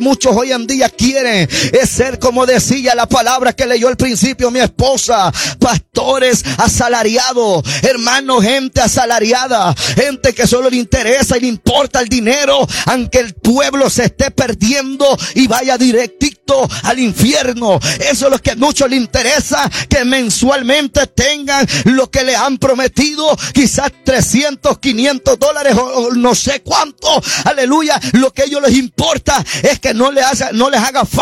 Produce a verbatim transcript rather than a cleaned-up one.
muchos hoy en día quieren es ser, como decía la palabra que leyó al principio mi esposa, pastores asalariados, hermanos, gente asalariada, gente que solo le interesa y le importa el dinero, aunque el pueblo se esté perdiendo y vaya directito al infierno. Eso es lo que a muchos les interesa, que mensualmente tengan lo que le han prometido, quizás trescientos, quinientos dólares o, o no sé cuánto, aleluya. Lo que a ellos les importa es que no les haga, no les haga falta